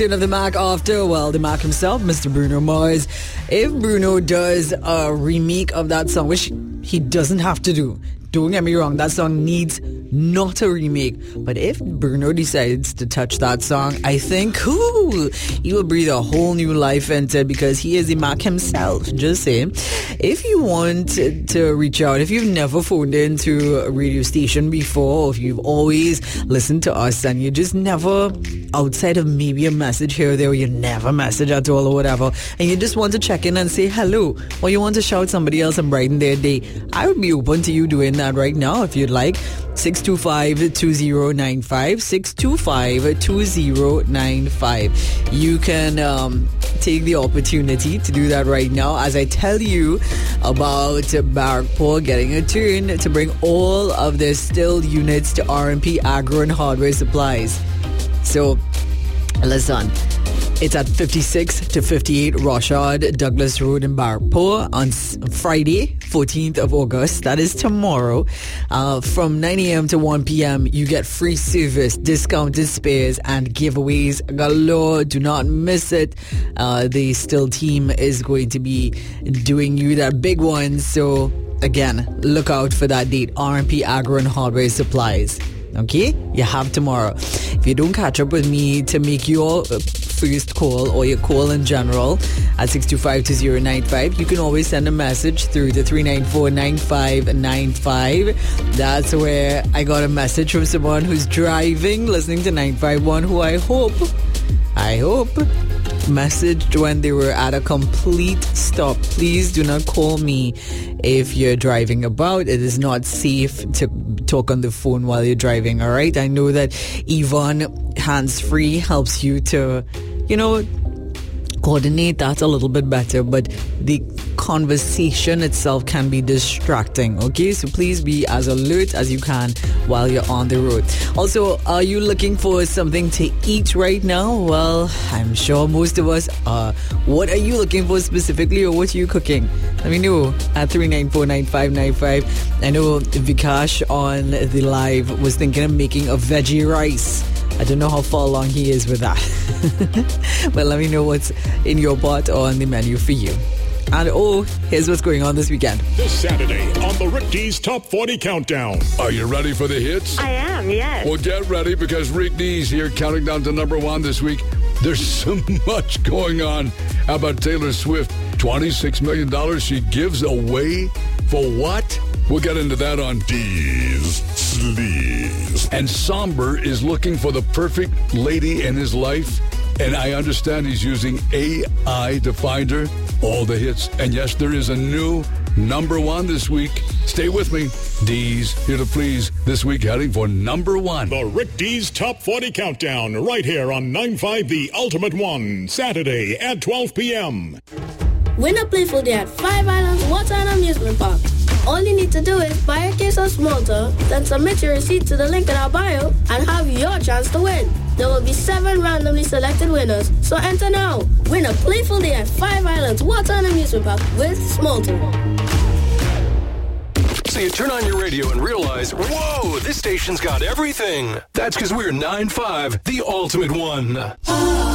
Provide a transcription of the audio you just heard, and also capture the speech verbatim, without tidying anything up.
Of the Mac after, well, the Mac himself, Mister Bruno Mars. If Bruno does a remake of that song, which he doesn't have to do, don't get me wrong, that song needs not a remake. But if Bruno decides to touch that song, I think ooh, he will breathe a whole new life into it because he is the Mac himself. Just saying. If you want to reach out, if you've never phoned into a radio station before, or if you've always listened to us and you just never, outside of maybe a message here or there, or you never message at all or whatever, and you just want to check in and say hello, or you want to shout somebody else and brighten their day, I would be open to you doing that right now if you'd like. six two five, two zero nine five, six two five, two zero nine five. You can um, take the opportunity to do that right now as I tell you about Barrackpore getting a turn to bring all of their stilled units to R and P Agro and Hardware Supplies. So, listen. It's at fifty-six to fifty-eight Rochard Douglas Road in Barrackpore on Friday, fourteenth of August. That is tomorrow. Uh, from nine a.m. to one p.m., you get free service, discounted spares, and giveaways galore. Do not miss it. Uh, the Still team is going to be doing you that big one. So, again, look out for that date. R and P Agro and Hardware Supplies. Okay? You have tomorrow. If you don't catch up with me to make your first call or your call in general at six two five, two zero nine five, you can always send a message through the three nine four, nine five nine five. That's where I got a message from someone who's driving, listening to nine five one, who I hope, I hope, messaged when they were at a complete stop. Please do not call me if you're driving about. It is not safe to talk on the phone while you're driving, all right? I know that Yvonne hands-free helps you to, you know, coordinate that a little bit better, but the conversation itself can be distracting, okay? So please be as alert as you can while you're on the road. Also, are you looking for something to eat right now? Well, I'm sure most of us are. What are you looking for specifically, or what are you cooking? Let me know at three nine four, nine five nine five. I know Vikash on the live was thinking of making a veggie rice. I don't know how far along he is with that. But let me know what's in your pot or on the menu for you. And oh, here's what's going on this weekend. This Saturday on the Rick D's Top forty Countdown. Are you ready for the hits? I am, yes. Well, get ready because Rick D's here counting down to number one this week. There's so much going on. How about Taylor Swift? twenty-six million dollars she gives away for what? We'll get into that on D's Sleaze. And Somber is looking for the perfect lady in his life. And I understand he's using A I to find her. All the hits. And yes, there is a new number one this week. Stay with me. D's here to please this week, heading for number one. The Rick D's Top forty Countdown, right here on nine five The Ultimate One, Saturday at twelve p.m. Win a playful day at Five Islands Water and Amusement Park. All you need to do is buy a case of Smolter, then submit your receipt to the link in our bio, and have your chance to win. There will be seven randomly selected winners, so enter now. Win a playful day at Five Islands Water and Amusement Park with Smolter. So you turn on your radio and realize, whoa, this station's got everything. That's because we're nine five, the ultimate one.